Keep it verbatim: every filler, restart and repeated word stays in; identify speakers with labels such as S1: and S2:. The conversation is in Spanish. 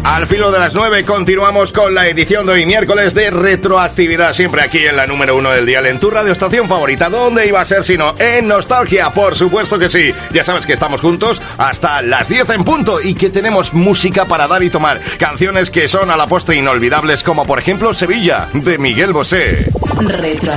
S1: Al filo de las nueve continuamos con la edición de hoy miércoles de Retroactividad, siempre aquí en la número uno del dial, en tu radioestación favorita. ¿Dónde iba a ser sino en Nostalgia? Por supuesto que sí. Ya sabes que estamos juntos hasta las diez en punto y que tenemos música para dar y tomar. Canciones que son a la postre inolvidables, como por ejemplo Sevilla, de Miguel Bosé.
S2: Retro